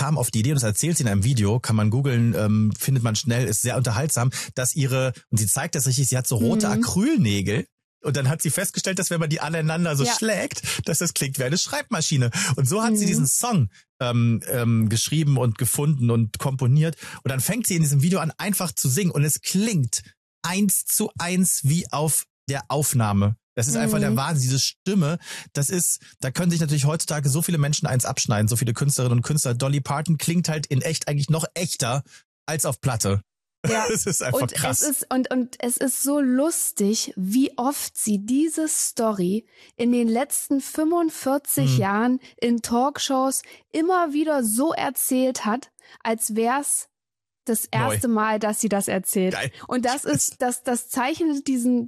kam auf die Idee, und das erzählt sie in einem Video, kann man googeln, findet man schnell, ist sehr unterhaltsam, dass und sie zeigt das richtig, sie hat so rote Acrylnägel. Und dann hat sie festgestellt, dass wenn man die aneinander so schlägt, dass das klingt wie eine Schreibmaschine. Und so hat sie diesen Song geschrieben und gefunden und komponiert. Und dann fängt sie in diesem Video an, einfach zu singen. Und es klingt 1:1 wie auf der Aufnahme. Das ist einfach der Wahnsinn, diese Stimme. Da können sich natürlich heutzutage so viele Menschen eins abschneiden, so viele Künstlerinnen und Künstler. Dolly Parton klingt halt in echt eigentlich noch echter als auf Platte. Ja. Das ist einfach krass. Es ist so lustig, wie oft sie diese Story in den letzten 45 Jahren in Talkshows immer wieder so erzählt hat, als wär's das erste Mal, dass sie das erzählt. Geil. Und das zeichnet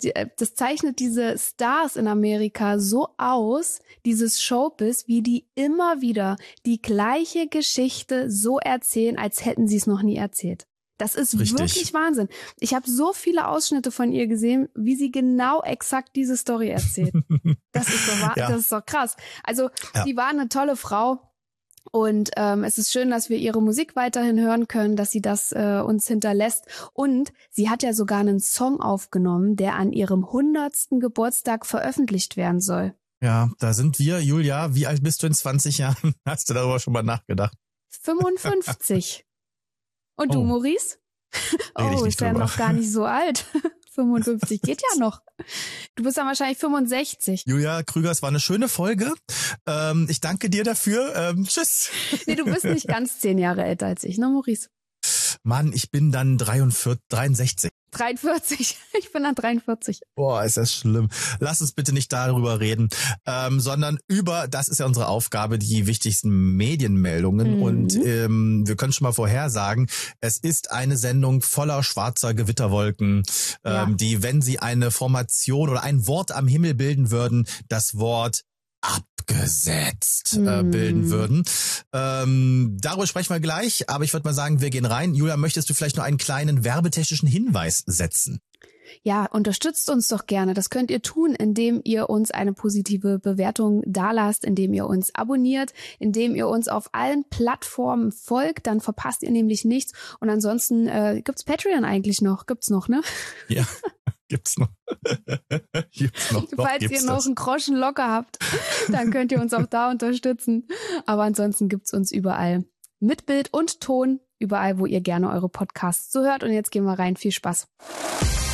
diese Stars in Amerika so aus, dieses Showbiz, wie die immer wieder die gleiche Geschichte so erzählen, als hätten sie es noch nie erzählt. Das ist wirklich Wahnsinn. Ich habe so viele Ausschnitte von ihr gesehen, wie sie genau exakt diese Story erzählt. Das ist doch krass. Also sie war eine tolle Frau und es ist schön, dass wir ihre Musik weiterhin hören können, dass sie das uns hinterlässt. Und sie hat ja sogar einen Song aufgenommen, der an ihrem 100. Geburtstag veröffentlicht werden soll. Ja, da sind wir. Julia, wie alt bist du in 20 Jahren? Hast du darüber schon mal nachgedacht? 55. Und du, Maurice? Ist ja noch gar nicht so alt. 55 geht ja noch. Du bist dann wahrscheinlich 65. Julia Krüger, es war eine schöne Folge. Ich danke dir dafür. Tschüss. Nee, du bist nicht ganz 10 Jahre älter als ich, ne, Maurice? Mann, ich bin dann 63. 43. Ich bin dann 43. Boah, ist das schlimm. Lass uns bitte nicht darüber reden, sondern das ist ja unsere Aufgabe, die wichtigsten Medienmeldungen. Und wir können schon mal vorhersagen, es ist eine Sendung voller schwarzer Gewitterwolken, die, wenn sie eine Formation oder ein Wort am Himmel bilden würden, das Wort abgesetzt bilden würden. Darüber sprechen wir gleich, aber ich würde mal sagen, wir gehen rein. Julia, möchtest du vielleicht noch einen kleinen werbetechnischen Hinweis setzen? Ja, unterstützt uns doch gerne. Das könnt ihr tun, indem ihr uns eine positive Bewertung dalasst, indem ihr uns abonniert, indem ihr uns auf allen Plattformen folgt. Dann verpasst ihr nämlich nichts. Und ansonsten gibt's Patreon eigentlich noch. Gibt's noch, ne? Ja. Gibt's noch. Falls ihr noch einen Groschen locker habt, dann könnt ihr uns auch da unterstützen. Aber ansonsten gibt's uns überall. Mit Bild und Ton, überall, wo ihr gerne eure Podcasts so hört. Und jetzt gehen wir rein. Viel Spaß.